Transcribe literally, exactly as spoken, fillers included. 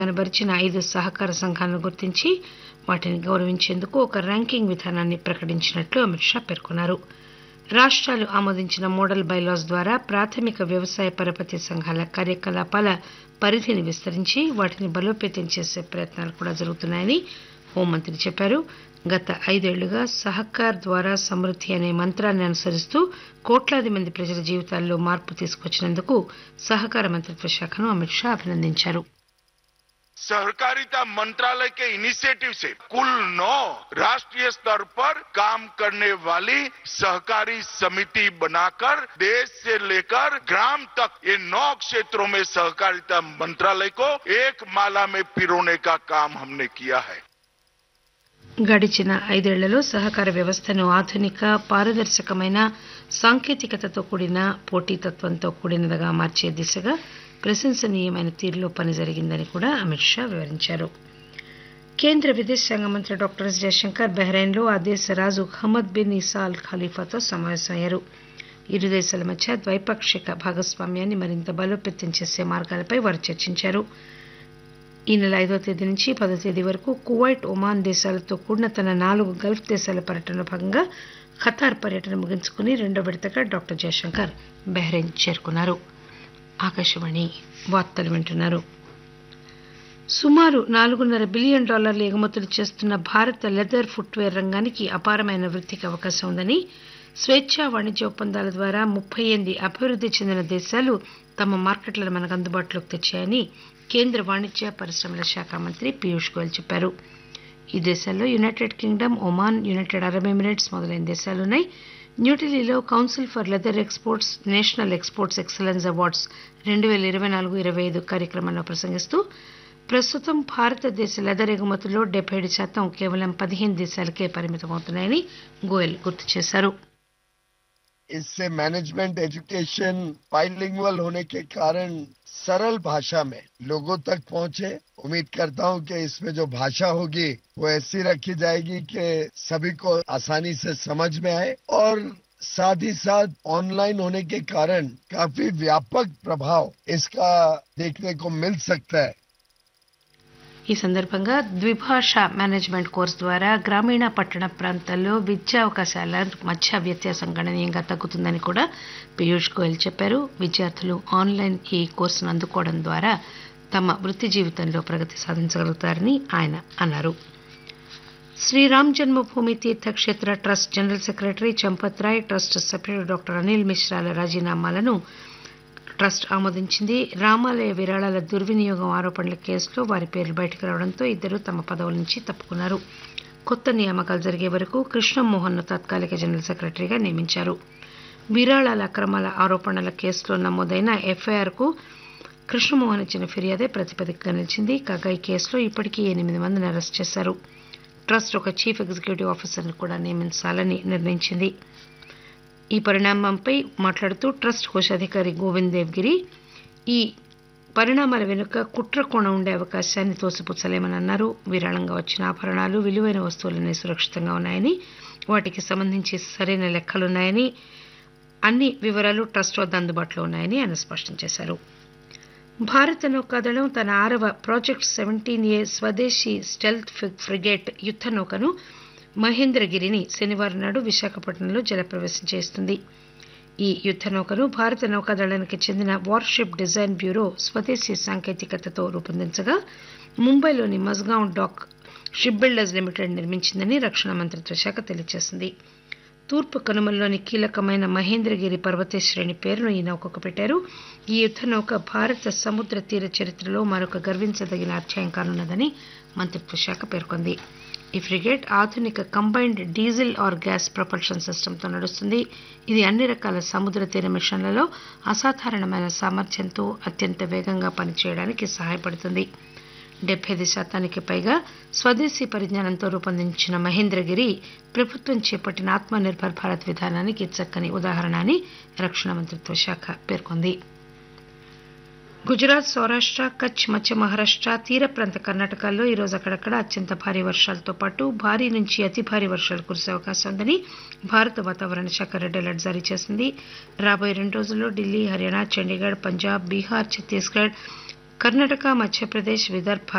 కనబరిచిన ఐదు సహకార సంఘాలను గుర్తించి వాటిని గౌరవించేందుకు ఒక ర్యాంకింగ్ విధానాన్ని ప్రకటించినట్లు అమిత్ షా పేర్కొన్నారు. రాష్ట్రాలు ఆమోదించిన మోడల్ బైలాస్ ద్వారా ప్రాథమిక వ్యవసాయ పరపతి సంఘాల కార్యకలాపాల పరిధిని విస్తరించి వాటిని బలోపేతం చేసే ప్రయత్నాలు కూడా జరుగుతున్నాయని హోంమంత్రి చెప్పారు. గత ఐదేళ్లుగా సహకార్ ద్వారా సమృద్ధి అనే మంత్రాన్ని అనుసరిస్తూ కోట్లాది మంది ప్రజల జీవితాల్లో మార్పు తీసుకొచ్చినందుకు సహకార మంత్రిత్వ శాఖను అమిత్ షా అభినందించారు. सहकारिता मंत्रालय के इनिशिएटिव से कुल नौ राष्ट्रीय स्तर पर काम करने वाली सहकारी समिति बनाकर देश से लेकर ग्राम तक ये नौ क्षेत्रों में सहकारिता मंत्रालय को एक माला में पिरोने का काम हमने किया है. గడిచిన ఐదేళ్లలో సహకార వ్యవస్థను ఆధునిక పారదర్శకమైన సాంకేతికతతో కూడిన పోటీతత్వంతో కూడినదిగా మార్చే దిశగా ప్రశంసనీయమైన తీరులో పని జరిగిందని కూడా అమిత్ షా వివరించారు. కేంద్ర విదేశాంగ మంత్రి డాక్టర్ ఎస్ జయశంకర్ బహ్రెయిన్లో ఆ దేశ రాజు హమద్ బిన్ ఇసా అల్ ఖలీఫాతో సమావేశమయ్యారు. ఇరు దేశాల మధ్య ద్వైపాక్షిక భాగస్వామ్యాన్ని మరింత బలోపేతం చేసే మార్గాలపై వారు చర్చించారు. ఈ నెల ఐదో తేదీ నుంచి పదో తేదీ వరకు కువైట్, ఒమాన్ దేశాలతో కూడిన తన నాలుగు గల్ఫ్ దేశాల పర్యటనలో భాగంగా ఖతార్ పర్యటన ముగించుకుని రెండో విడతగా డాక్టర్ జయశంకర్ బహ్రెయిన్ చేరుకున్నారు. ఆకాశవాణి వార్తలు వింటున్నారు. సుమారు నాలుగున్నర బిలియన్ డాలర్ల ఎగుమతులు చేస్తున్న భారత లెదర్ ఫుట్వేర్ రంగానికి అపారమైన వృద్ధికి అవకాశం ఉందని, స్వేచ్ఛా వాణిజ్య ఒప్పందాల ద్వారా ముప్పై ఎనిమిది అభివృద్ధి చెందిన దేశాలు తమ మార్కెట్లను మనకు అందుబాటులోకి తెచ్చాయని కేంద్ర వాణిజ్య పరిశ్రమల శాఖ మంత్రి పీయూష్ గోయల్ చెప్పారు. ఈ దేశాల్లో United Kingdom, Oman, United Arab Emirates మొదలైన దేశాలున్నాయి. న్యూఢిల్లీలో council for leather exports national exports excellence awards రెండు వేల ఇరవై నాలుగు ఇరవై ఐదు కార్యక్రమంలో ప్రసంగిస్తూ ప్రస్తుతం భారతదేశ లెదర్ ఎగుమతుల్లో డెబ్బై ఏడు శాతం కేవలం పదిహేను దేశాలకే పరిమితమవుతున్నాయని గోయల్ గుర్తు చేశారు. इससे मैनेजमेंट एजुकेशन बाइलिंगुअल होने के कारण सरल भाषा में लोगों तक पहुंचे. उम्मीद करता हूं कि इसमें जो भाषा होगी वो ऐसी रखी जाएगी कि सभी को आसानी से समझ में आए और साथ ही साथ ऑनलाइन होने के कारण काफी व्यापक प्रभाव इसका देखने को मिल सकता है. ఈ సందర్భంగా ద్విభాష మేనేజ్మెంట్ కోర్సు ద్వారా గ్రామీణ పట్టణ ప్రాంతాల్లో విద్యా అవకాశాల మధ్య వ్యత్యాసం గణనీయంగా తగ్గుతుందని కూడా పీయూష్ గోయల్ చెప్పారు. విద్యార్థులు ఆన్లైన్ ఈ కోర్సును అందుకోవడం ద్వారా తమ వృత్తి జీవితంలో ప్రగతి సాధించగలుగుతారని ఆయన అన్నారు. శ్రీరామ్ జన్మభూమి Teerthkshetra trust general secretary Champat Roy, trust సభ్యుడు డాక్టర్ అనిల్ మిశ్రాల రాజీనామాలను ట్రస్ట్ ఆమోదించింది. రామాలయ విరాళాల దుర్వినియోగం ఆరోపణల కేసులో వారి పేర్లు బయటకు రావడంతో ఇద్దరు తమ పదవుల నుంచి తప్పుకున్నారు. కొత్త నియామకాలు జరిగే వరకు కృష్ణమోహన్ను తాత్కాలిక జనరల్ సెక్రటరీగా నియమించారు. విరాళాల అక్రమాల ఆరోపణల కేసులో నమోదైన ఎఫ్ఐఆర్కు కృష్ణమోహన్ ఇచ్చిన ఫిర్యాదే ప్రతిపదికగా నిలిచింది. కాగా ఈ కేసులో ఇప్పటికీ ఎనిమిది మందిని అరెస్ట్ చేశారు. ట్రస్ట్ ఒక చీఫ్ ఎగ్జిక్యూటివ్ ఆఫీసర్ను కూడా నియమించాలని నిర్ణయించింది. ఈ పరిణామంపై మాట్లాడుతూ ట్రస్ట్ కోశాధికారి గోవింద్ దేవ్గిరి ఈ పరిణామాల వెనుక కుట్ర కోణం ఉండే అవకాశాన్ని తోసిపుచ్చలేమని అన్నారు. విరాళంగా వచ్చిన ఆభరణాలు, విలువైన వస్తువులన్నీ సురక్షితంగా ఉన్నాయని, వాటికి సంబంధించి సరైన లెక్కలున్నాయని, అన్ని వివరాలు ట్రస్ట్ వద్ద అందుబాటులో ఉన్నాయని ఆయన స్పష్టం చేశారు. భారత నౌకాదళం తన ఆరవ ప్రాజెక్ట్ సెవెంటీన్ ఏ స్వదేశీ స్టెల్త్ ఫ్రిగేట్ యుద్ధ నౌకను మహేంద్రగిరిని శనివారం నాడు విశాఖపట్నంలో జలప్రవేశం చేస్తుంది. ఈ యుద్ధ నౌకను భారత నౌకాదళానికి చెందిన వార్షిప్ డిజైన్ బ్యూరో స్వదేశీ సాంకేతికతతో రూపొందించగా ముంబైలోని Mazagon dock ship builders limited నిర్మించిందని రక్షణ మంత్రిత్వ శాఖ తెలియజేసింది. తూర్పు కనుమల్లోని కీలకమైన మహేంద్రగిరి పర్వత శ్రేణి పేరును ఈ నౌకకు పెట్టారు. ఈ యుద్ధ నౌక భారత సముద్ర తీర చరిత్రలో మరొక గర్వించదగిన అధ్యాయం కానున్నదని మంత్రిత్వ శాఖ పేర్కొంది. ఈ ఫ్రిగేట్ ఆధునిక combined diesel are gas propulsion సిస్టమ్తో నడుస్తుంది. ఇది అన్ని రకాల సముద్ర తీర మిషన్లలో అసాధారణమైన సామర్థ్యంతో అత్యంత వేగంగా పనిచేయడానికి సహాయపడుతుంది. డెబ్బై ఐదు శాతానికి పైగా స్వదేశీ పరిజ్ఞానంతో రూపొందించిన మహేంద్రగిరి ప్రభుత్వం చేపట్టిన ఆత్మ నిర్భర్ భారత్ విధానానికి చక్కని ఉదాహరణ అని రక్షణ మంత్రిత్వ శాఖ పేర్కొంది. గుజరాత్, సౌరాష్ట్ర, కచ్, మధ్య మహారాష్ట్ర, తీర ప్రాంత కర్ణాటకల్లో ఈరోజు అక్కడక్కడ అత్యంత భారీ వర్షాలతో పాటు భారీ నుంచి అతి భారీ వర్షాలు కురిసే అవకాశం ఉందని భారత వాతావరణ శాఖ రెడ్ అలర్ట్ జారీ చేసింది. రాబోయే రెండు రోజుల్లో ఢిల్లీ, హర్యానా, చండీగఢ్, పంజాబ్, బీహార్, ఛత్తీస్గఢ్, కర్ణాటక మధ్యప్రదేశ్ విదర్భ